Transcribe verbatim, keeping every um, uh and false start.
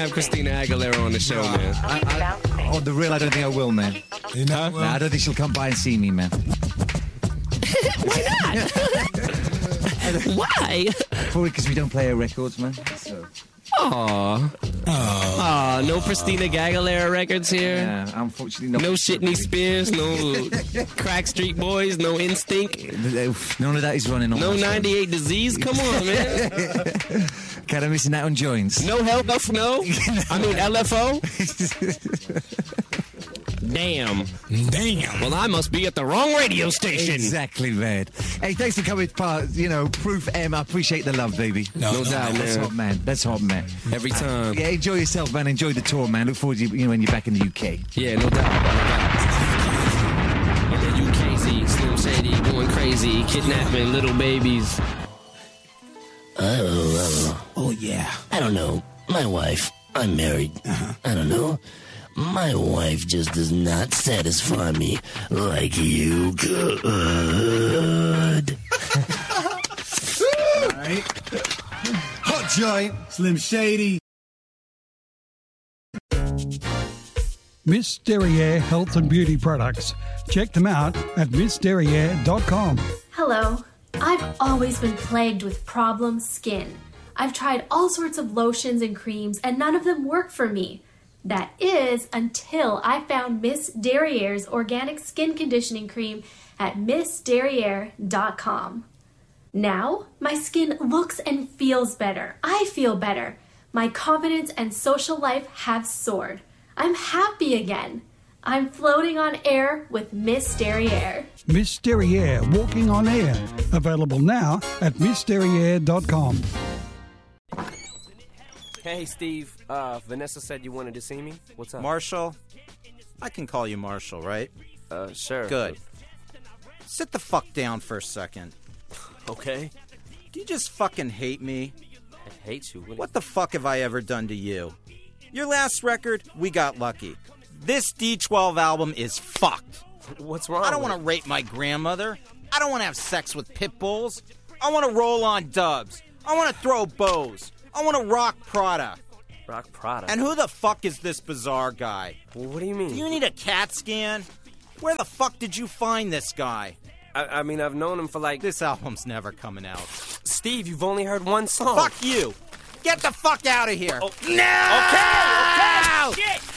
have Christina Aguilera on the show, man. I, I, on the real, I don't think I will, man. You know? Nah, I don't think she'll come by and see me, man. Why not? Why? Probably because we don't play her records, man. So. Aww. Aww, no Christina Aguilera records here? Yeah, unfortunately not. No Shitney Spears, no Crack Street Boys, no Instinct? None of that is running on. No ninety-eight Disease? Come on, man. Kind of missing out on joints. No Help F No? I mean L F O? Damn. Damn. Well, I must be at the wrong radio station. Exactly, man. Hey, thanks for coming part, you know, Proof M. I appreciate the love, baby. No, No no, doubt, That's man. hot, man. That's hot, man. Every time. Yeah, enjoy yourself, man. Enjoy the tour, man. Look forward to you know, when you're back in the U K. Yeah, no doubt. No doubt. In the U K Z, Slim Shady going crazy, kidnapping little babies. Oh, Oh, yeah. I don't know. My wife. I'm married. Uh-huh. I don't know. My wife just does not satisfy me like you could. All right. Hot joint. Slim Shady. Miss Derriere Health and Beauty Products. Check them out at miss derriere dot com. Hello. I've always been plagued with problem skin. I've tried all sorts of lotions and creams and none of them work for me. That is until I found Miss Derriere's organic skin conditioning cream at miss derriere dot com. Now, my skin looks and feels better. I feel better. My confidence and social life have soared. I'm happy again. I'm floating on air with Miss Derriere. Miss Derriere Walking on Air. Available now at miss derriere dot com. Hey, Steve. Uh, Vanessa said you wanted to see me. What's up? Marshall? I can call you Marshall, right? Uh, sure. Good. Sit the fuck down for a second. Okay. Do you just fucking hate me? I hate you. What the fuck have I ever done to you? Your last record, we got lucky. This D twelve album is fucked. What's wrong? I don't with want to rape my grandmother. I don't want to have sex with pit bulls. I want to roll on dubs. I want to throw bows. I want to rock Prada. it? Rock Prada. And who the fuck is this bizarre guy? Well, what do you mean? Do you need a CAT scan? Where the fuck did you find this guy? I, I mean, I've known him for like... This album's never coming out. Steve, you've only heard one song. Fuck you. Get the fuck out of here. Oh. No! Okay, okay. Shit.